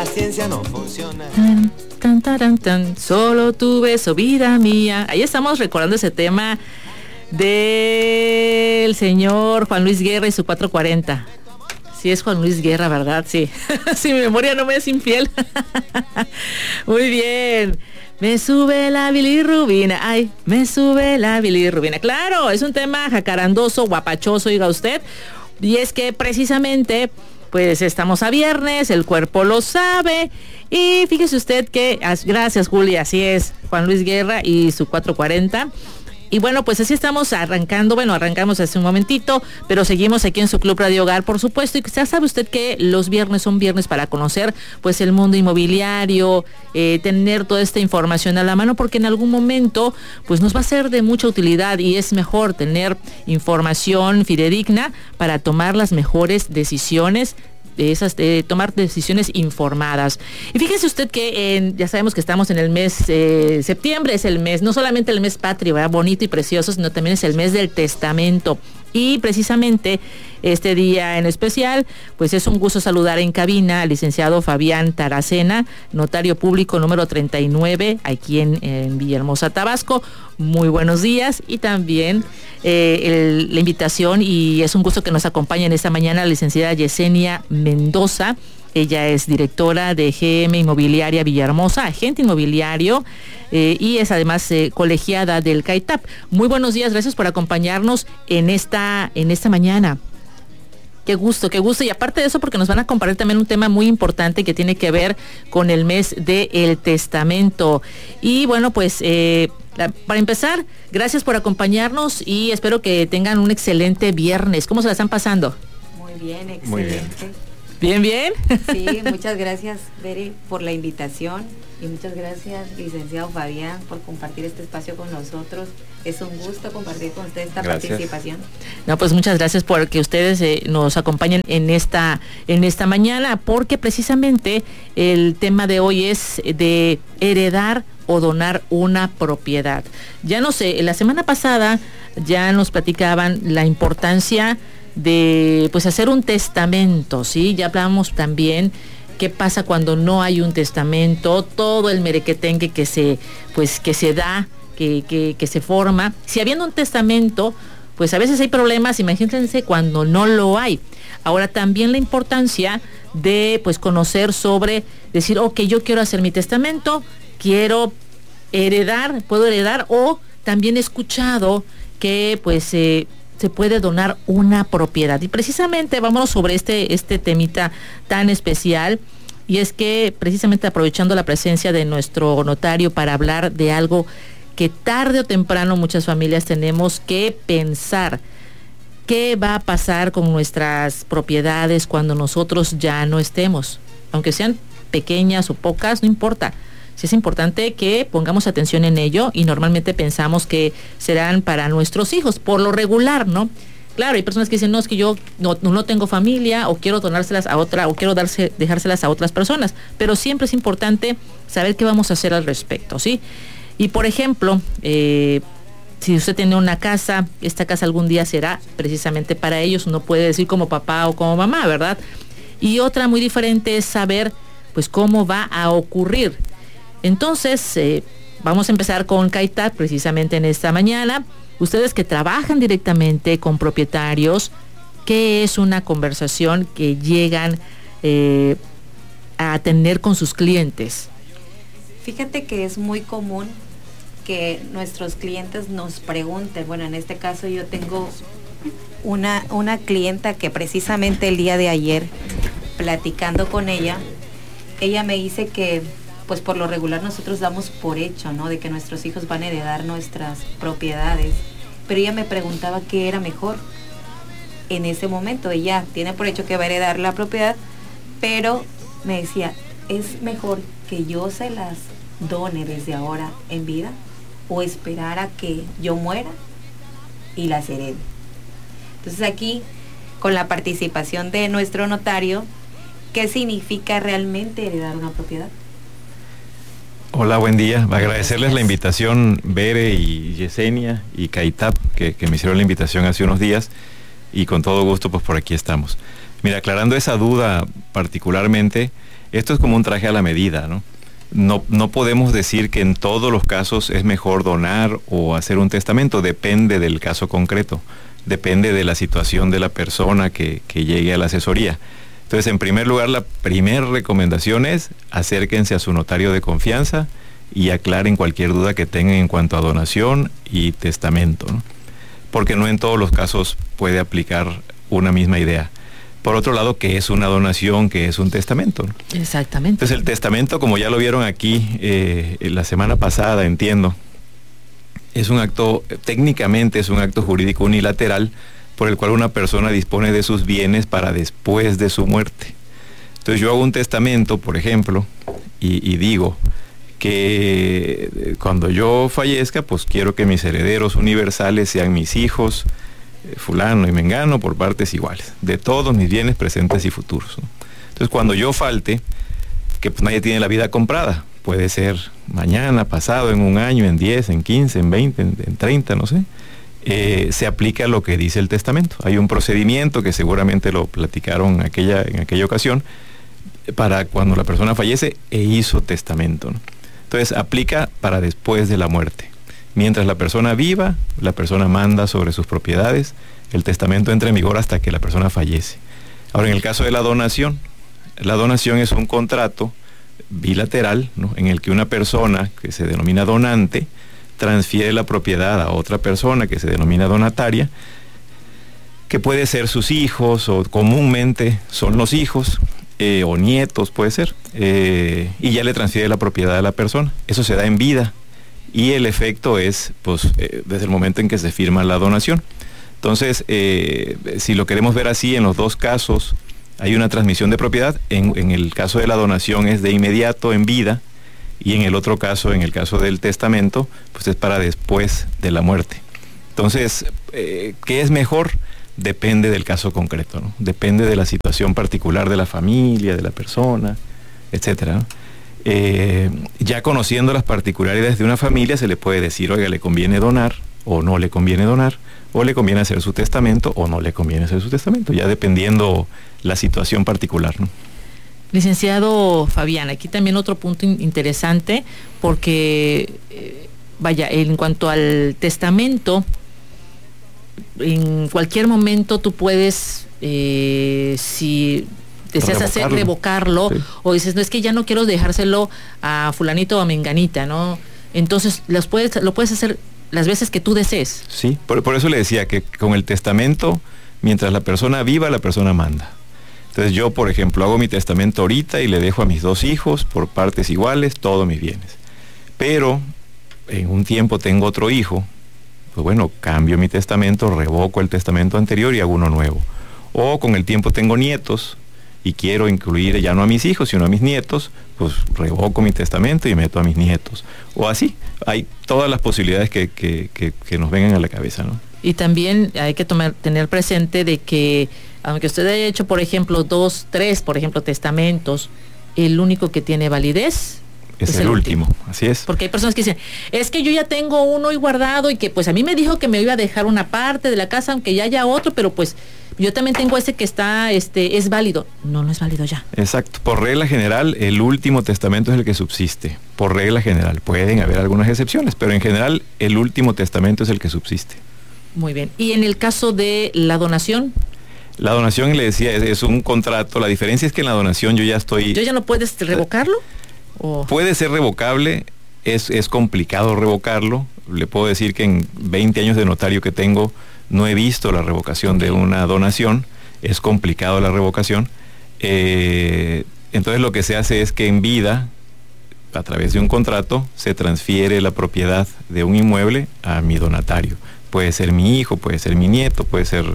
la ciencia no funciona. Tan, taran, tan, solo tu beso, vida mía. Ahí estamos recordando ese tema del señor Juan Luis Guerra y su 440. Sí, es Juan Luis Guerra, ¿verdad? Sí. Si mi memoria no me es infiel. Muy bien. Me sube la bilirrubina, ay, me sube la bilirrubina. Claro, es un tema jacarandoso, guapachoso, oiga usted. Y es que precisamente, pues estamos a viernes, el cuerpo lo sabe. Y fíjese usted que, gracias Julia, así es, Juan Luis Guerra y su 440. Y bueno, pues así estamos arrancando, arrancamos hace un momentito, pero seguimos aquí en su Club Radio Hogar, por supuesto, y ya sabe usted que los viernes son viernes para conocer, pues, el mundo inmobiliario, tener toda esta información a la mano, porque en algún momento, pues, nos va a ser de mucha utilidad y es mejor tener información fidedigna para tomar las mejores decisiones, tomar decisiones informadas. Y fíjese usted que ya sabemos que estamos en el mes septiembre, es el mes, no solamente el mes patrio, ¿verdad? Bonito y precioso, sino también es el mes del testamento. Y precisamente este día en especial, pues es un gusto saludar en cabina al licenciado Fabián Taracena, notario público número 39, aquí en Villahermosa, Tabasco. Muy buenos días, y también la invitación, y es un gusto que nos acompañe en esta mañana la licenciada Yesenia Mendoza. Ella es directora de GM Inmobiliaria Villahermosa, agente inmobiliario, y es además colegiada del CAITAP. Muy buenos días, gracias por acompañarnos en esta mañana. Qué gusto, y aparte de eso, porque nos van a compartir también un tema muy importante que tiene que ver con el mes del testamento. Y bueno, pues para empezar, gracias por acompañarnos y espero que tengan un excelente viernes. ¿Cómo se la están pasando? Muy bien, excelente. Muy bien. Bien. Sí, muchas gracias, Bere, por la invitación, y muchas gracias, licenciado Fabián, por compartir este espacio con nosotros. Es un gusto compartir con usted esta participación. No, pues muchas gracias por que ustedes nos acompañen en esta mañana, porque precisamente el tema de hoy es de heredar o donar una propiedad. Ya no sé, la semana pasada ya nos platicaban la importancia de, pues, hacer un testamento, ¿sí? Ya hablamos también qué pasa cuando no hay un testamento, todo el merequetengue que se da, que se forma. Si habiendo un testamento, pues a veces hay problemas, imagínense cuando no lo hay. Ahora también la importancia de, pues, conocer sobre, decir, ok, yo quiero hacer mi testamento, quiero heredar, puedo heredar, o también he escuchado que, pues, se puede donar una propiedad. Y precisamente vámonos sobre este temita tan especial, y es que precisamente aprovechando la presencia de nuestro notario para hablar de algo que tarde o temprano muchas familias tenemos que pensar. ¿Qué va a pasar con nuestras propiedades cuando nosotros ya no estemos? Aunque sean pequeñas o pocas, no importa. Sí es importante que pongamos atención en ello, y normalmente pensamos que serán para nuestros hijos, por lo regular, ¿no? Claro, hay personas que dicen, no, es que yo no tengo familia, o quiero donárselas a otra, o quiero dejárselas a otras personas, pero siempre es importante saber qué vamos a hacer al respecto, ¿sí? Y por ejemplo, si usted tiene una casa, esta casa algún día será precisamente para ellos, uno puede decir como papá o como mamá, ¿verdad? Y otra muy diferente es saber, pues, cómo va a ocurrir. Entonces, vamos a empezar con CAITAP precisamente en esta mañana. Ustedes que trabajan directamente con propietarios, ¿qué es una conversación que llegan a tener con sus clientes? Fíjate que es muy común que nuestros clientes nos pregunten. Bueno, en este caso yo tengo una clienta que precisamente el día de ayer, platicando con ella me dice que, pues, por lo regular nosotros damos por hecho, ¿no?, de que nuestros hijos van a heredar nuestras propiedades, pero ella me preguntaba qué era mejor en ese momento. Ella tiene por hecho que va a heredar la propiedad, pero me decía, ¿es mejor que yo se las done desde ahora en vida, o esperar a que yo muera y las herede? Entonces aquí, con la participación de nuestro notario, ¿qué significa realmente heredar una propiedad? Hola, buen día. Agradecerles la invitación, Bere y Yesenia y CAITAP, que me hicieron la invitación hace unos días, y con todo gusto, pues, por aquí estamos. Mira, aclarando esa duda particularmente, esto es como un traje a la medida, ¿no? No podemos decir que en todos los casos es mejor donar o hacer un testamento, depende del caso concreto, depende de la situación de la persona que llegue a la asesoría. Entonces, en primer lugar, la primera recomendación es acérquense a su notario de confianza y aclaren cualquier duda que tengan en cuanto a donación y testamento, ¿no? Porque no en todos los casos puede aplicar una misma idea. Por otro lado, ¿qué es una donación? ¿Qué es un testamento? Exactamente. Entonces, el testamento, como ya lo vieron aquí la semana pasada, entiendo, es un acto, técnicamente es un acto jurídico unilateral por el cual una persona dispone de sus bienes para después de su muerte. Entonces, yo hago un testamento, por ejemplo, y digo que cuando yo fallezca, pues quiero que mis herederos universales sean mis hijos, fulano y mengano, por partes iguales, de todos mis bienes presentes y futuros, ¿no? Entonces, cuando yo falte, que pues nadie tiene la vida comprada, puede ser mañana, pasado, en un año, en 10, en 15, en 20, en 30, no sé, se aplica lo que dice el testamento. Hay un procedimiento que seguramente lo platicaron en aquella ocasión, para cuando la persona fallece e hizo testamento, ¿no? Entonces, aplica para después de la muerte. Mientras la persona viva, la persona manda sobre sus propiedades, el testamento entra en vigor hasta que la persona fallece. Ahora, en el caso de la donación es un contrato bilateral, ¿no?, en el que una persona que se denomina donante transfiere la propiedad a otra persona que se denomina donataria, que puede ser sus hijos o comúnmente son los hijos, o nietos puede ser, y ya le transfiere la propiedad a la persona. Eso se da en vida. Y el efecto es, pues, desde el momento en que se firma la donación. Entonces, si lo queremos ver así, en los dos casos hay una transmisión de propiedad. En el caso de la donación es de inmediato, en vida, y en el otro caso, en el caso del testamento, pues es para después de la muerte. Entonces, ¿qué es mejor? Depende del caso concreto, ¿no? Depende de la situación particular de la familia, de la persona, etcétera, ¿no? Ya conociendo las particularidades de una familia, se le puede decir, oiga, le conviene donar o no le conviene donar, o le conviene hacer su testamento o no le conviene hacer su testamento, ya dependiendo la situación particular, ¿no? Licenciado Fabián, aquí también otro punto interesante, porque vaya, en cuanto al testamento, en cualquier momento tú puedes, si deseas revocarlo, sí, o dices, no, es que ya no quiero dejárselo a fulanito o a menganita, ¿no? Entonces lo puedes hacer las veces que tú desees. Sí, por eso le decía que con el testamento, mientras la persona viva, la persona manda. Entonces yo, por ejemplo, hago mi testamento ahorita y le dejo a mis 2 hijos por partes iguales todos mis bienes. Pero en un tiempo tengo otro hijo, pues bueno, cambio mi testamento, revoco el testamento anterior y hago uno nuevo. O con el tiempo tengo nietos y quiero incluir ya no a mis hijos, sino a mis nietos, pues revoco mi testamento y meto a mis nietos. O así, hay todas las posibilidades que nos vengan a la cabeza, ¿no? Y también hay que tener presente de que, aunque usted haya hecho, por ejemplo, 2, 3, por ejemplo, testamentos, el único que tiene validez es el último, así es. Porque hay personas que dicen, es que yo ya tengo uno y guardado y que pues a mí me dijo que me iba a dejar una parte de la casa, aunque ya haya otro, pero pues yo también tengo ese que está, es válido. No es válido ya. Exacto. Por regla general, el último testamento es el que subsiste. Por regla general. Pueden haber algunas excepciones, pero en general el último testamento es el que subsiste. Muy bien. ¿Y en el caso de la donación? La donación, le decía, es un contrato. La diferencia es que en la donación yo ya no puedes revocarlo? ¿O? Puede ser revocable, es complicado revocarlo. Le puedo decir que en 20 años de notario que tengo, no he visto la revocación de una donación. Es complicado la revocación. Entonces lo que se hace es que en vida, a través de un contrato, se transfiere la propiedad de un inmueble a mi donatario. Puede ser mi hijo, puede ser mi nieto, puede ser,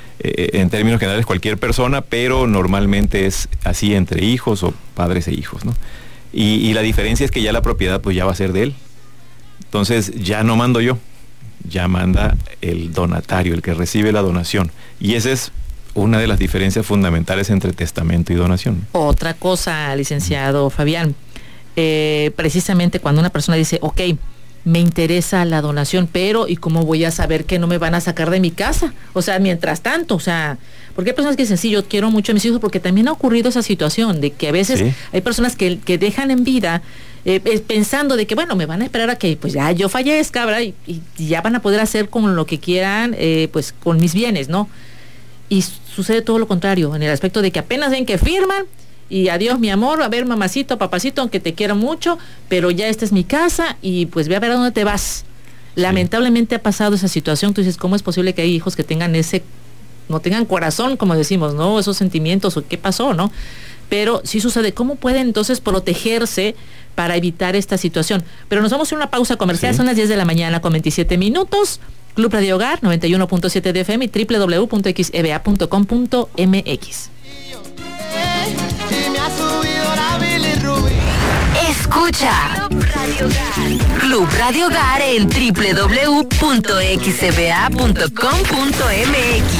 en términos generales, cualquier persona, pero normalmente es así entre hijos o padres e hijos, ¿no? Y la diferencia es que ya la propiedad pues ya va a ser de él. Entonces ya no mando yo, ya manda el donatario, el que recibe la donación. Y esa es una de las diferencias fundamentales entre testamento y donación. Otra cosa, licenciado Fabián, precisamente cuando una persona dice, ok, me interesa la donación, pero ¿y cómo voy a saber que no me van a sacar de mi casa? O sea, mientras tanto, o sea, porque hay personas que dicen, sí, yo quiero mucho a mis hijos, porque también ha ocurrido esa situación de que a veces hay personas que dejan en vida pensando de que, bueno, me van a esperar a que pues ya yo fallezca, ¿verdad? Y ya van a poder hacer con lo que quieran, pues con mis bienes, ¿no? Y sucede todo lo contrario, en el aspecto de que apenas ven que firman, y adiós mi amor, a ver mamacito, papacito, aunque te quiero mucho, pero ya esta es mi casa y pues ve a ver a dónde te vas. Lamentablemente ha pasado esa situación. Tú dices, ¿cómo es posible que hay hijos que tengan no tengan corazón, como decimos, ¿no? Esos sentimientos, o qué pasó, ¿no? Pero sí sucede. ¿Cómo pueden entonces protegerse para evitar esta situación? Pero nos vamos a una pausa comercial, son las 10 de la mañana con 27 minutos. Club Radio Hogar, 91.7 de FM y www.xeba.com.mx. Escucha Club Radio Hogar en www.xba.com.mx.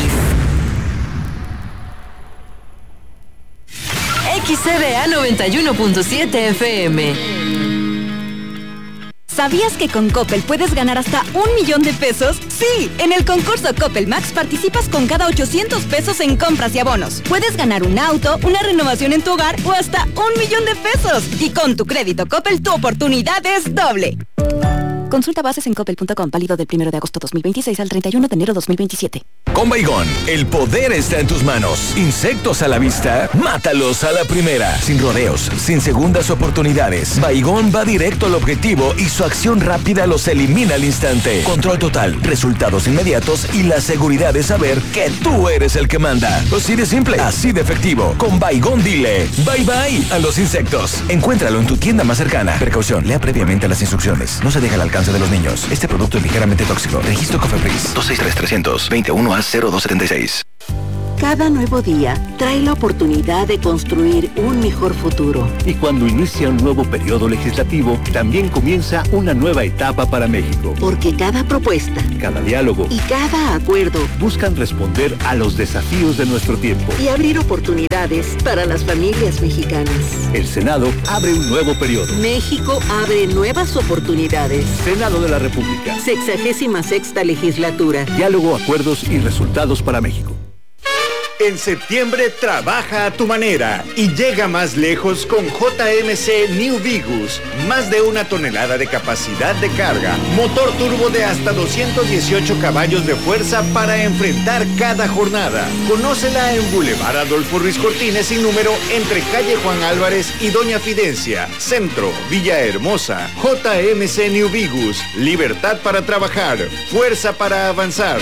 XCBA 91.7 FM. ¿Sabías que con Coppel puedes ganar hasta 1,000,000 de pesos? Sí, en el concurso Coppel Max participas con cada 800 pesos en compras y abonos. Puedes ganar un auto, una renovación en tu hogar o hasta 1,000,000 de pesos. Y con tu crédito Coppel, tu oportunidad es doble. Consulta bases en coppel.com, válido del 1 de agosto 2026 al 31 de enero 2027. Con Baygon, el poder está en tus manos. Insectos a la vista, mátalos a la primera. Sin rodeos, sin segundas oportunidades. Baygon va directo al objetivo y su acción rápida los elimina al instante. Control total, resultados inmediatos y la seguridad de saber que tú eres el que manda. Así de simple, así de efectivo. Con Baygon dile bye bye a los insectos. Encuéntralo en tu tienda más cercana. Precaución, lea previamente las instrucciones. No se deja al alcance de los niños. Este producto es ligeramente tóxico. Registro Cofepris 263-300-21A0276. Cada nuevo día trae la oportunidad de construir un mejor futuro. Y cuando inicia un nuevo periodo legislativo, también comienza una nueva etapa para México. Porque cada propuesta, cada diálogo y cada acuerdo buscan responder a los desafíos de nuestro tiempo y abrir oportunidades para las familias mexicanas. El Senado abre un nuevo periodo. México abre nuevas oportunidades. Senado de la República. 66ª legislatura. Diálogo, acuerdos y resultados para México. En septiembre trabaja a tu manera y llega más lejos con JMC New Vigus. Más de 1 tonelada de capacidad de carga. Motor turbo de hasta 218 caballos de fuerza para enfrentar cada jornada. Conócela en Boulevard Adolfo Ruiz Cortines sin número entre calle Juan Álvarez y Doña Fidencia. Centro, Villahermosa. JMC New Vigus. Libertad para trabajar. Fuerza para avanzar.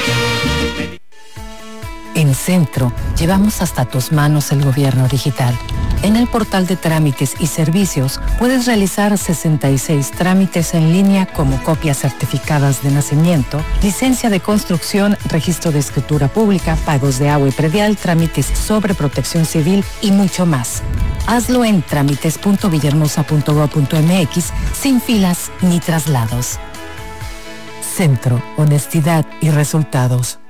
En Centro, llevamos hasta tus manos el gobierno digital. En el portal de trámites y servicios puedes realizar 66 trámites en línea como copias certificadas de nacimiento, licencia de construcción, registro de escritura pública, pagos de agua y predial, trámites sobre protección civil y mucho más. Hazlo en trámites.villahermosa.gov.mx sin filas ni traslados. Centro, honestidad y resultados.